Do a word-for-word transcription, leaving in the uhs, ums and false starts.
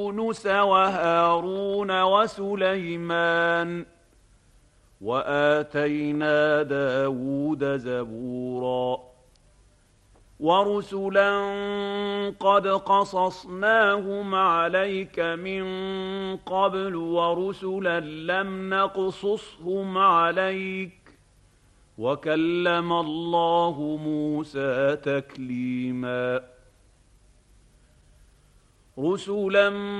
يونس وهارون وسليمان وآتينا داود زبورا ورسلا قد قصصناهم عليك من قبل ورسلا لم نقصصهم عليك وكلم الله موسى تكليما رسلا